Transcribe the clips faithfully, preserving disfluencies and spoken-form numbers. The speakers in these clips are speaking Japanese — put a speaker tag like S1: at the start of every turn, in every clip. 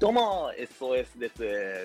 S1: どうも エスオーエス です。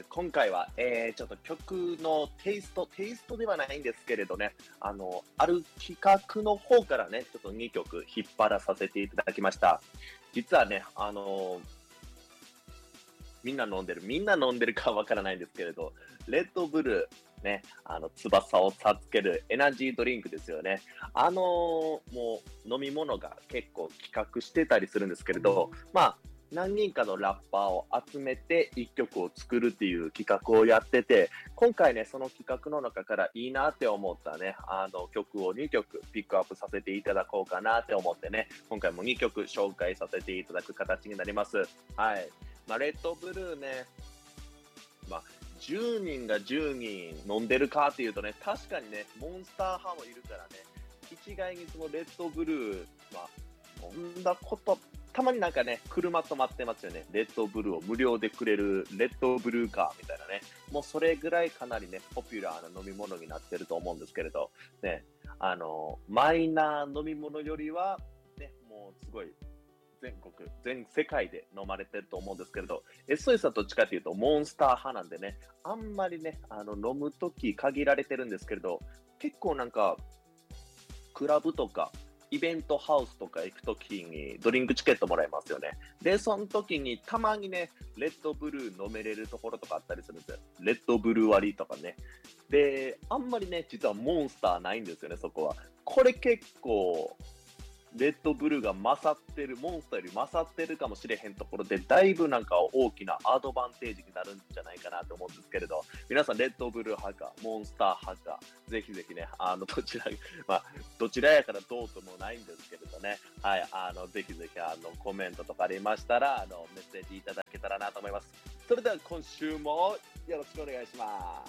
S1: 今回は、えー、ちょっと曲のテイスト、テイストではないんですけれどね、あの、ある企画の方からね、ちょっとにきょく引っ張らさせていただきました。実はね、あのみんな飲んでる、みんな飲んでるかわからないんですけれど、レッドブルー、ね、あの、翼を授けるエナジードリンクですよね。あのーもう飲み物が結構企画してたりするんですけれど、まあ、何人かのラッパーを集めて一曲を作るっていう企画をやってて、今回ね、その企画の中からいいなって思ったね、あの曲をにきょくピックアップさせていただこうかなって思ってね、今回もにきょく紹介させていただく形になります。はい。まあ、レッドブルーね、まあ、じゅうにんがじゅうにん飲んでるかっていうとね、確かにね、モンスター派もいるからね、一概にそのレッドブルー、まあ、飲んだこと、たまになんかね、車止まってますよね。レッドブルーを無料でくれるレッドブルーカーみたいなね。もうそれぐらいかなりね、ポピュラーな飲み物になってると思うんですけれど、ね、あの、マイナー飲み物よりは、ね、もうすごい、全国、全世界で飲まれてると思うんですけれど、エスオーエス はどっちかというとモンスター派なんでね、あんまりね、あの飲むとき限られてるんですけれど、結構なんか、クラブとか、イベントハウスとか行くときにドリンクチケットもらえますよね。で、その時にたまにね、レッドブルー飲めれるところとかあったりするんですよ。レッドブルー割りとかね。で、あんまりね、実はモンスターないんですよね、そこは。これ結構、レッドブルーが勝ってる、モンスターより勝ってるかもしれへんところで、だいぶなんか大きなアドバンテージになるんじゃないかなと思うんですけれど、皆さんレッドブルー派か、モンスター派か、ぜひぜひね、あの、どちら、まあ、どちらやからどうともないんですけれどね、はい、あの、ぜひぜひ、あの、コメントとかありましたら、あの、メッセージいただけたらなと思います。それでは今週もよろしくお願いします。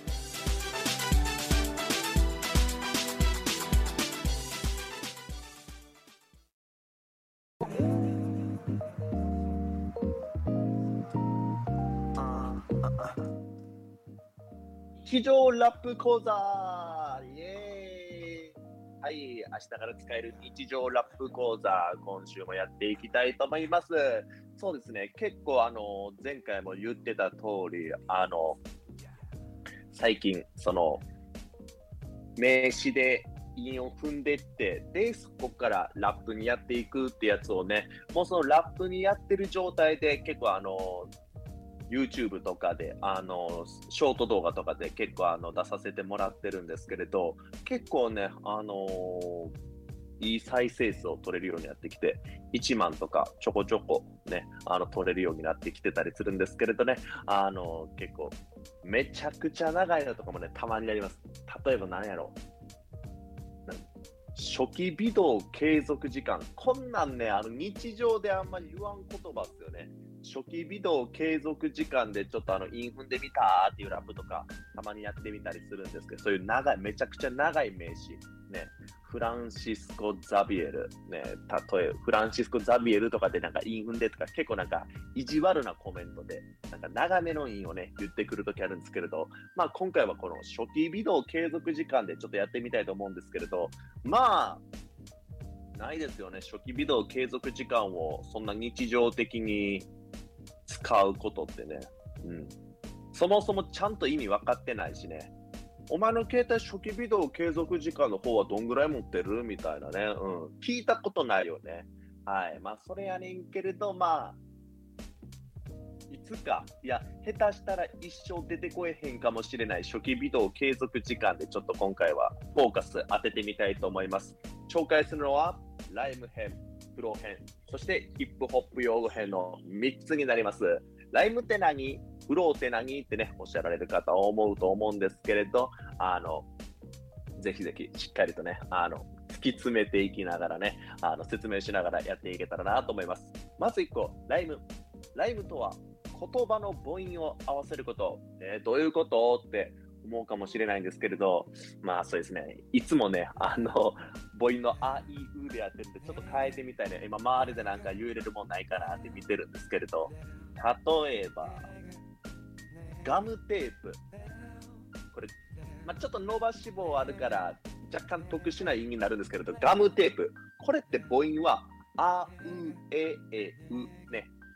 S1: 机上ラップ講座イエーイはい、明日から使える日常ラップ講座、今週もやっていきたいと思います。そうですね、結構あの、前回も言ってた通り、あの、最近、その、名詞で韻を踏んでって、で、そこからラップにやっていくってやつをね、もうそのラップにやってる状態で結構あの、YouTube とかで、あの、ショート動画とかで結構あの出させてもらってるんですけれど、結構ね、あのーいい再生数を取れるようになってきて、いちまんとかちょこちょこね、あの、取れるようになってきてたりするんですけれどね、あの、結構、めちゃくちゃ長いのとかもね、たまにやります。例えば何やろなん初期微動継続時間。こんなんね、あの、日常であんまり言わん言葉っすよね。初期微動継続時間でちょっとあの、インフンでみたーっていうラップとか、たまにやってみたりするんですけど、そういう長い、めちゃくちゃ長い名詞。ね、フランシスコ・ザビエル。ね、例え、フランシスコ・ザビエルとかでなんかインフンでとか、結構なんか意地悪なコメントで、なんか長めの韻をね、言ってくるときあるんですけれど、まあ今回はこの初期微動継続時間でちょっとやってみたいと思うんですけれど、まあ、ないですよね。初期微動継続時間をそんな日常的に使うことってね。うん。そもそもちゃんと意味分かってないしね。お前の携帯初期微動継続時間の方はどんぐらい持ってるみたいなね。うん。聞いたことないよね。はい。まあ、それやねんけれど、まあ、いつか、いや、下手したら一生出てこえへんかもしれない初期微動継続時間でちょっと今回はフォーカス当ててみたいと思います。紹介するのは、ライム編、プロ編、そしてヒップホップ用語編のみっつになります。ライムって何？フローって何ってね、おっしゃられる方は思うと思うんですけれど、あの、ぜひぜひしっかりとね、あの、突き詰めていきながらね、あの、説明しながらやっていけたらなと思います。まずいっこ、ライム。ライムとは言葉の母音を合わせること。えーどういうことって思うかもしれないんですけれど、まあそうですね、いつもね、あの、母音のあいうでやってるんで、ちょっと変えてみたいね。今、周りでなんか言えれるもんないかなって見てるんですけれど、例えば、ガムテープ。これ、まあ、ちょっと伸ばし棒あるから、若干特殊な意味になるんですけれど、ガムテープ。これって母音は、あ、う、え、え、う、ね。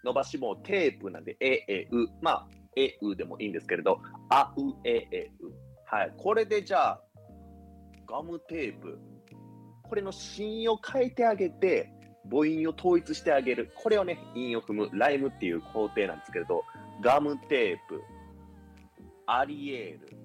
S1: 伸ばし棒テープなんで、え、え、う。まあ、え、うでもいいんですけれど、あ、う、え、え、う。はい。これでじゃあ、ガムテープ。これの子音を変えてあげて、母音を統一してあげる。これをね、韻を踏む、ライムっていう工程なんですけれど、ガムテープ、アリエール、うん、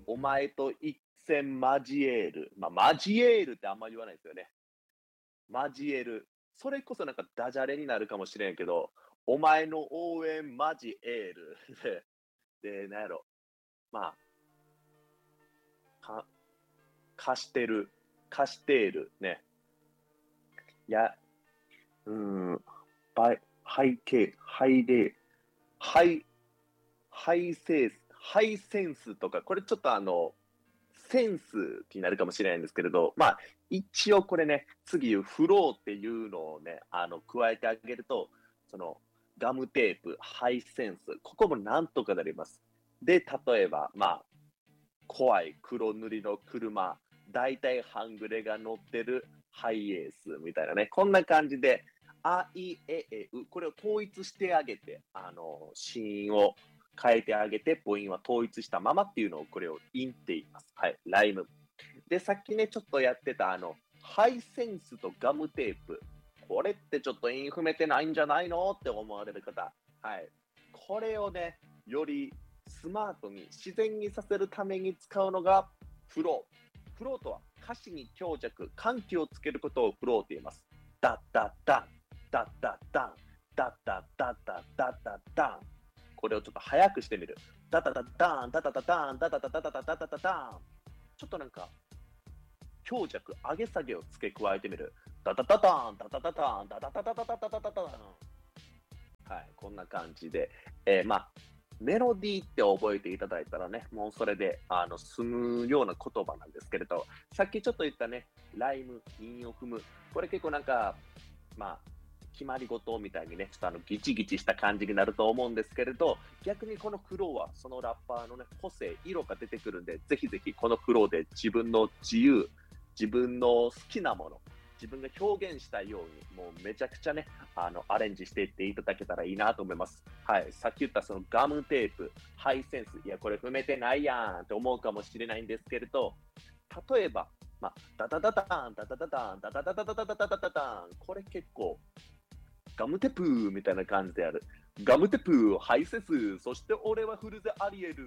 S1: お前と一戦交える。まあ、交えるってあんま言わないですよね。交える。それこそなんかダジャレになるかもしれんけど、お前の応援交える。で、なんやろ。まあ、か、貸してる。貸している。ね。いや、うーん、バイ、背景、背例、ハイ、ハイセンス、ハイセンスとか、これちょっとあの、センスになるかもしれないんですけれど、まあ、一応これね、次言うフローっていうのをね、あの、加えてあげると、その、ガムテープ、ハイセンス、ここもなんとかなります。で、例えば、まあ、怖い黒塗りの車、大体半グレが乗ってるハイエースみたいなね、こんな感じで、あいええう、これを統一してあげて、あの、子音を変えてあげて、母音は統一したままっていうのを、これを韻って言います。はい、ライム。で、さっきね、ちょっとやってた、あの、ハイセンスとガムテープ。これってちょっと韻踏めてないんじゃないのって思われる方。はい。これをね、よりスマートに自然にさせるために使うのがフロー。フローとは歌詞に強弱、緩急をつけることをフローと言います。ダッダッダン、ダッダッダン、ダッダッダッダッダッダッダン。これをちょっと早くしてみる。ダダダダン、ダダダダン、ダダダダダダダダダダン。ちょっとなんか強弱、上げ下げを付け加えてみる。ダダダダン、ダダダダン、ダダダダダダダダダダン。はい、こんな感じで、えー、まあ、メロディーって覚えていただいたらね、もうそれであの済むような言葉なんですけれど、さっきちょっと言ったね、ライム、韻を踏む、これ結構なんか、まあ、決まり事みたいにね、ちょっとあのギチギチした感じになると思うんですけれど、逆にこのフローはそのラッパーのね、個性、色が出てくるんで、ぜひぜひこのフローで自分の自由、自分の好きなもの、自分が表現したいように、もうめちゃくちゃね、あの、アレンジしていっていただけたらいいなと思います。はい。さっき言ったそのガムテープ、ハイセンス、いや、これ踏めてないやんって思うかもしれないんですけれど、例えば、まあ、ダダダダダン、ダダダダン、ダダダダダダダダダダダン、これ結構、ガムテープみたいな感じである。ガムテープ、ハイセンス、そして俺はフルゼアリエル。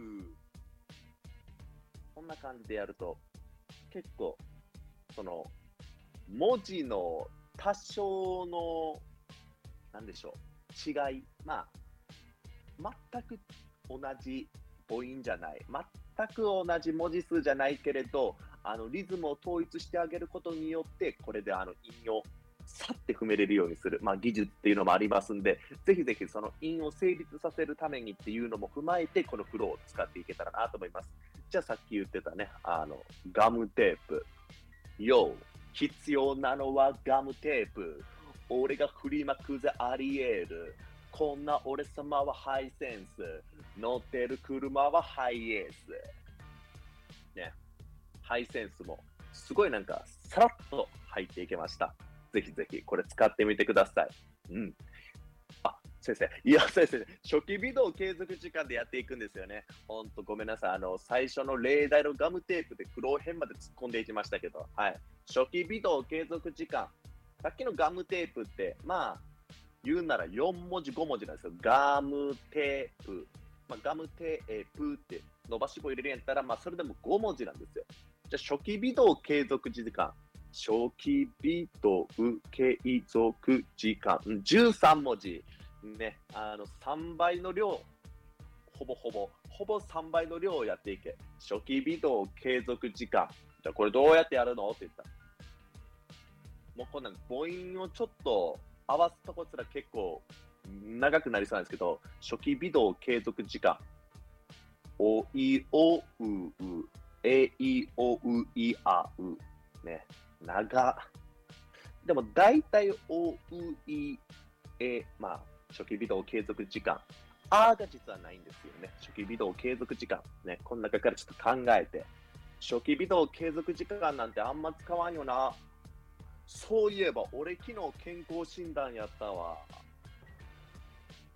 S1: こんな感じでやると、結構、その、文字の多少の、なんでしょう、違い、まあ、全く同じ母音じゃない、全く同じ文字数じゃないけれど、あのリズムを統一してあげることによって、これであの韻をさって踏めれるようにする、まあ、技術っていうのもありますんで、ぜひぜひその韻を成立させるためにっていうのも踏まえて、このフローを使っていけたらなと思います。じゃあさっき言ってたね、あのガムテープ、よ必要なのはガムテープ。俺が振りまくぜありえる。こんな俺様はハイセンス。乗ってる車はハイエース。ね。ハイセンスもすごいなんかさらっと入っていけました。ぜひぜひこれ使ってみてください。うん。あ、先生。いや、先生、初期微動継続時間でやっていくんですよね。ほんとごめんなさい。あの、最初の例題のガムテープで苦労編まで突っ込んでいきましたけど、はい。初期微動継続時間。さっきのガムテープって、まあ、言うならよん文字、ご文字なんですよ。ガムテープ。まあ、ガムテープって伸ばし棒入れるんやったら、まあ、それでもご文字なんですよ。じゃあ、初期微動継続時間。初期微動継続時間。じゅうさん文字。ね、あの、さんばいの量。ほぼほぼ、ほぼさんばいの量をやっていけ。初期微動継続時間。じゃあ、これどうやってやるのって言ったら。もうこんなん母音をちょっと合わすとこすら結構長くなりそうなんですけど、初期微動継続時間。おいおうう、えいおういあう。ね、長。でも大体おういえ、まあ、初期微動継続時間。あーが実はないんですよね。初期微動継続時間。ね、この中からちょっと考えて。初期微動継続時間なんてあんま使わんよな。そういえば、俺昨日健康診断やったわ。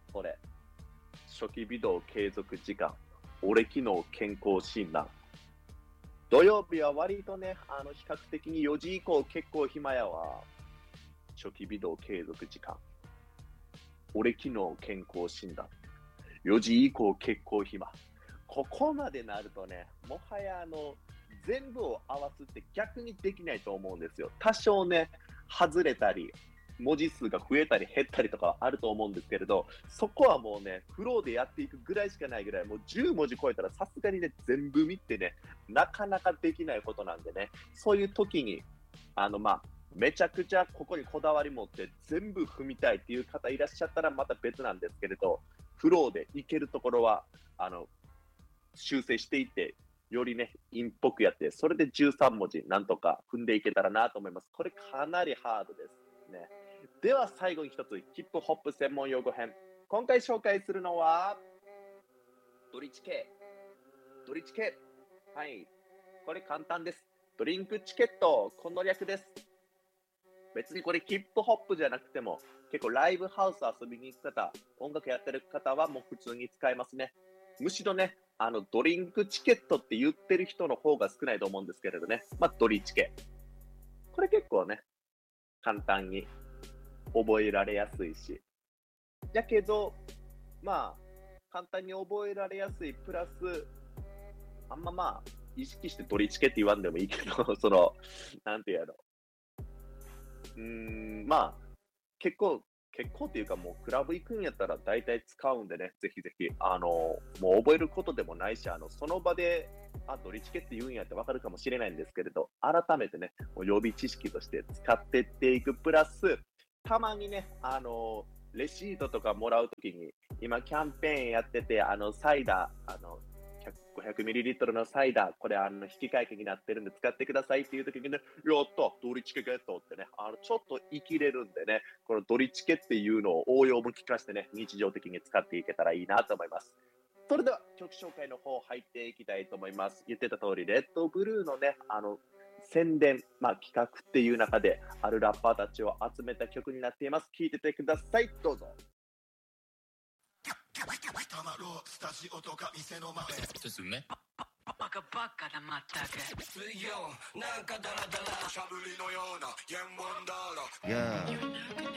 S1: これ初期微動継続時間、俺機能健康診断。土曜日は割とね、あの比較的によじ以降結構暇やわ。初期微動継続時間、俺機能健康診断、よじ以降結構暇。ここまでなるとね、もはやあの全部を合わすって逆にできないと思うんですよ。多少ね、外れたり、文字数が増えたり減ったりとかあると思うんですけれど、そこはもうね、フローでやっていくぐらいしかないぐらい、もうじゅう文字超えたらさすがにね、全部見てね、なかなかできないことなんでね、そういう時に、あのまあ、めちゃくちゃここにこだわり持って全部踏みたいっていう方いらっしゃったらまた別なんですけれど、フローでいけるところは、あの、修正していって、よりね、陰っぽくやって、それでじゅうさん文字なんとか踏んでいけたらなと思います。これかなりハードですね。では最後に一つ、ヒップホップ専門用語編。今回紹介するのは、ドリチケ。ドリチケ。はい。これ簡単です。ドリンクチケット。この略です。別にこれヒップホップじゃなくても、結構ライブハウス遊びに行く方、音楽やってる方はもう普通に使えますね。むしろね、あのドリンクチケットって言ってる人の方が少ないと思うんですけれどね。まあ、ドリチケ。これ結構ね、簡単に覚えられやすいし。だけど、まあ、簡単に覚えられやすいプラス、あんままあ、意識してドリチケって言わんでもいいけど、その、なんていうやろ。うーん、まあ、結構、結構っていうかもうクラブ行くんやったら大体使うんでね、ぜひぜひ、あの、もう覚えることでもないし、あの、その場で、あ、ドリチケって言うんやってわかるかもしれないんですけれど、改めてね、もう予備知識として使ってっていくプラス、たまにね、あの、レシートとかもらうときに、今キャンペーンやってて、あの、サイダー、あの、ごひゃくミリリットル のサイダー、これあの引き換えになってるんで使ってくださいっていう時にね、やったドリチケゲットってね、あのちょっと生きれるんでね、このドリチケっていうのを応用も聞かせてね、日常的に使っていけたらいいなと思います。それでは曲紹介の方入っていきたいと思います。言ってた通り、レッドブルーのね、あの宣伝、まあ、企画っていう中であるラッパーたちを集めた曲になっています。聴いててください。どうぞ。
S2: たまろうスタジオとか店の前ですね。バカバカなまったく水曜なんかダラダラしゃぶりのような原文だら、yeah.